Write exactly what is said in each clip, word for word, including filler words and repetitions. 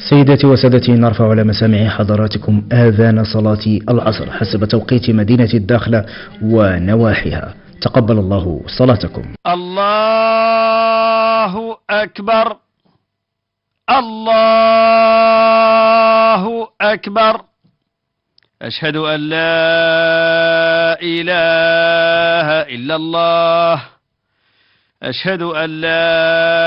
سيداتي وسادتي، نرفع على مسامع حضراتكم آذان صلاة العصر حسب توقيت مدينة الداخلة ونواحيها. تقبل الله صلاتكم. الله أكبر، الله أكبر. أشهد أن لا إله إلا الله، أشهد أن لا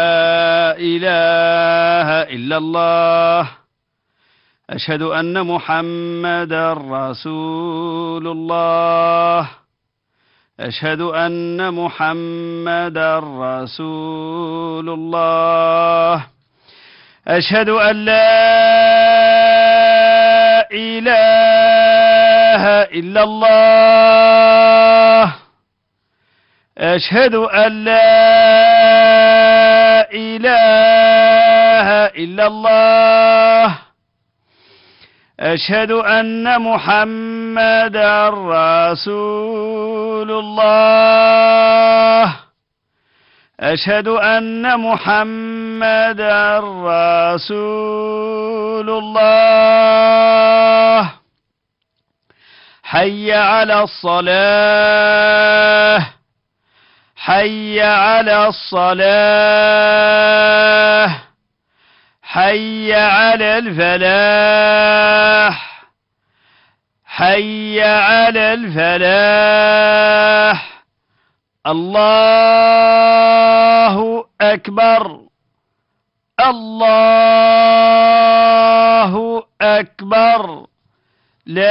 إله إلا الله، أشهد أن محمدا رسول الله، أشهد أن محمدا رسول الله، أشهد أن لا إله إلا الله، أشهد أن لا إله إلا الله، أشهد أن محمدا رسول الله، أشهد أن محمدا رسول الله. حي على الصلاة، حي على الصلاة، حي على الفلاح، حي على الفلاح. الله أكبر، الله أكبر.